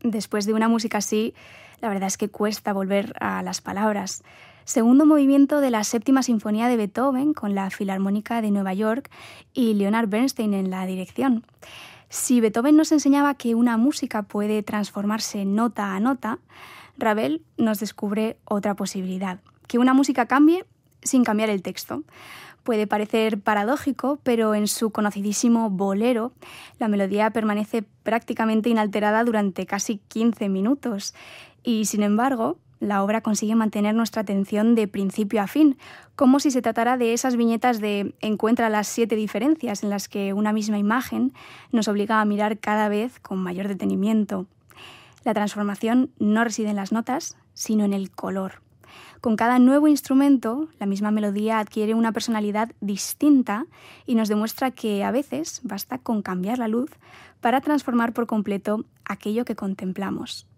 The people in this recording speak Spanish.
Después de una música así, la verdad es que cuesta volver a las palabras. Segundo movimiento de la Séptima Sinfonía de Beethoven, con la Filarmónica de Nueva York y Leonard Bernstein en la dirección. Si Beethoven nos enseñaba que una música puede transformarse nota a nota, Ravel nos descubre otra posibilidad, que una música cambie sin cambiar el texto. Puede parecer paradójico, pero en su conocidísimo Bolero, la melodía permanece prácticamente inalterada durante casi 15 minutos. Y, sin embargo, la obra consigue mantener nuestra atención de principio a fin, como si se tratara de esas viñetas de encuentra las 7 diferencias en las que una misma imagen nos obliga a mirar cada vez con mayor detenimiento. La transformación no reside en las notas, sino en el color. Con cada nuevo instrumento, la misma melodía adquiere una personalidad distinta y nos demuestra que a veces basta con cambiar la luz para transformar por completo aquello que contemplamos.